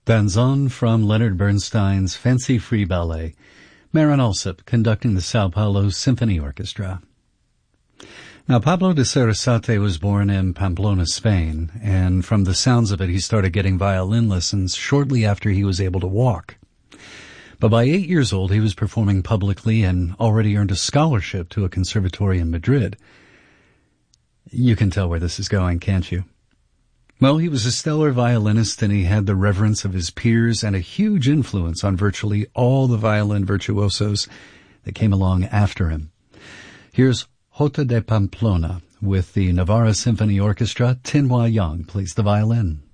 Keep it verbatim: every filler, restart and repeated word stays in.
Danzón from Leonard Bernstein's Fancy Free Ballet. Marin Alsop conducting the Sao Paulo Symphony Orchestra. Now, Pablo de Sarasate was born in Pamplona, Spain, and from the sounds of it, he started getting violin lessons shortly after he was able to walk. But by eight years old, he was performing publicly and already earned a scholarship to a conservatory in Madrid. You can tell where this is going, can't you? Well, he was a stellar violinist, and he had the reverence of his peers and a huge influence on virtually all the violin virtuosos that came along after him. Here's Jota de Pamplona with the Navarra Symphony Orchestra. Tin Hua Yang plays the violin.